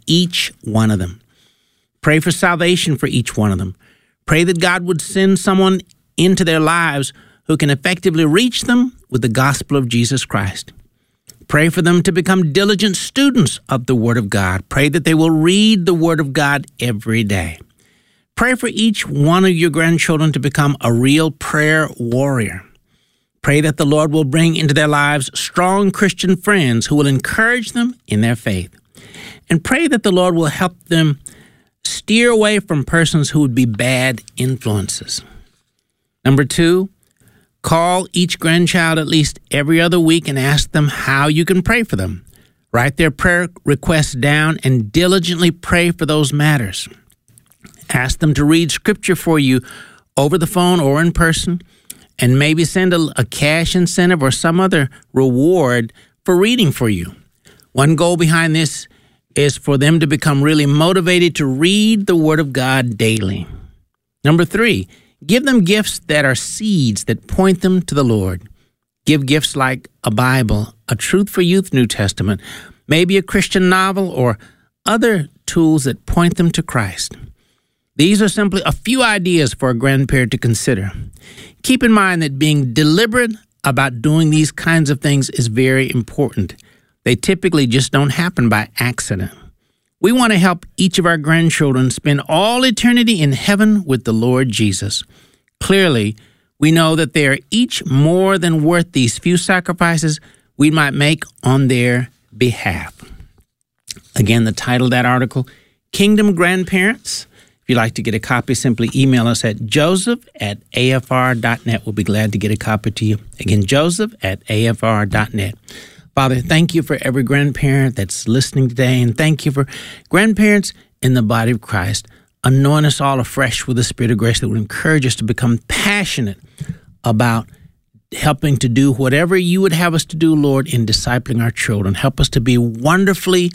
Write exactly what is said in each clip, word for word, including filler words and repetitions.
each one of them. Pray for salvation for each one of them. Pray that God would send someone into their lives who can effectively reach them with the gospel of Jesus Christ. Pray for them to become diligent students of the Word of God. Pray that they will read the Word of God every day. Pray for each one of your grandchildren to become a real prayer warrior. Pray that the Lord will bring into their lives strong Christian friends who will encourage them in their faith. And pray that the Lord will help them steer away from persons who would be bad influences. Number two, call each grandchild at least every other week and ask them how you can pray for them. Write their prayer requests down and diligently pray for those matters. Ask them to read scripture for you over the phone or in person, and maybe send a, a cash incentive or some other reward for reading for you. One goal behind this is for them to become really motivated to read the Word of God daily. Number three, give them gifts that are seeds that point them to the Lord. Give gifts like a Bible, a Truth for Youth New Testament, maybe a Christian novel, or other tools that point them to Christ. These are simply a few ideas for a grandparent to consider. Keep in mind that being deliberate about doing these kinds of things is very important. They typically just don't happen by accident. We want to help each of our grandchildren spend all eternity in heaven with the Lord Jesus. Clearly, we know that they are each more than worth these few sacrifices we might make on their behalf. Again, the title of that article, Kingdom Grandparents. If you'd like to get a copy, simply email us at joseph at a f r dot net. We'll be glad to get a copy to you. Again, joseph at a f r dot net. Father, thank you for every grandparent that's listening today, and thank you for grandparents in the body of Christ. Anoint us all afresh with the Spirit of grace that would encourage us to become passionate about helping to do whatever you would have us to do, Lord, in discipling our children. Help us to be wonderfully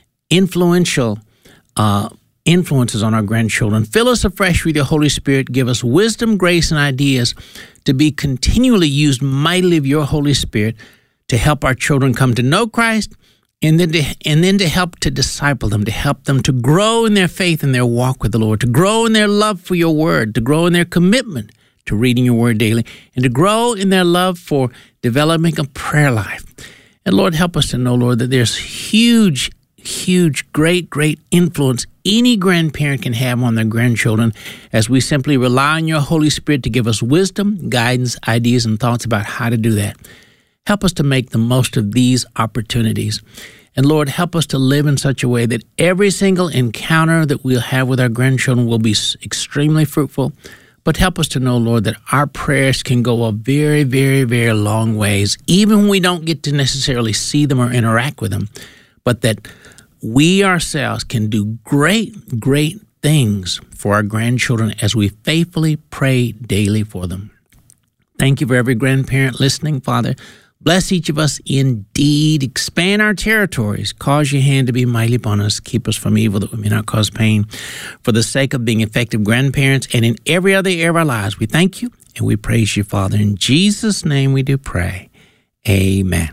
influential uh influences on our grandchildren. Fill us afresh with your Holy Spirit. Give us wisdom, grace, and ideas to be continually used mightily of your Holy Spirit to help our children come to know Christ, and then to, and then to help to disciple them, to help them to grow in their faith and their walk with the Lord, to grow in their love for your word, to grow in their commitment to reading your word daily, and to grow in their love for developing a prayer life. And Lord, help us to know, Lord, that there's huge huge, great, great influence any grandparent can have on their grandchildren as we simply rely on your Holy Spirit to give us wisdom, guidance, ideas, and thoughts about how to do that. Help us to make the most of these opportunities. And Lord, help us to live in such a way that every single encounter that we'll have with our grandchildren will be extremely fruitful. But help us to know, Lord, that our prayers can go a very, very, very long ways, even when we don't get to necessarily see them or interact with them, but that we ourselves can do great, great things for our grandchildren as we faithfully pray daily for them. Thank you for every grandparent listening, Father. Bless each of us indeed. Expand our territories. Cause your hand to be mighty upon us. Keep us from evil that we may not cause pain. For the sake of being effective grandparents and in every other area of our lives, we thank you and we praise you, Father. In Jesus' name we do pray. Amen.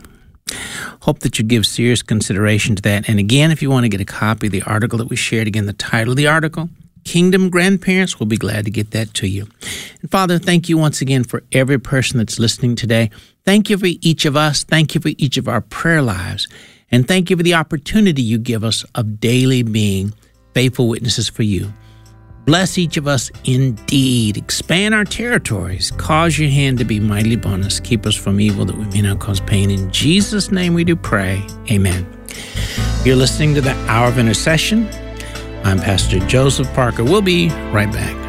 Hope that you give serious consideration to that. And again, if you want to get a copy of the article that we shared, again, the title of the article, Kingdom Grandparents, we'll be glad to get that to you. And Father, thank you once again for every person that's listening today. Thank you for each of us. Thank you for each of our prayer lives. And thank you for the opportunity you give us of daily being faithful witnesses for you. Bless each of us indeed. Expand our territories. Cause your hand to be mightily upon us. Keep us from evil that we may not cause pain. In Jesus' name we do pray. Amen. You're listening to the Hour of Intercession. I'm Pastor Joseph Parker. We'll be right back.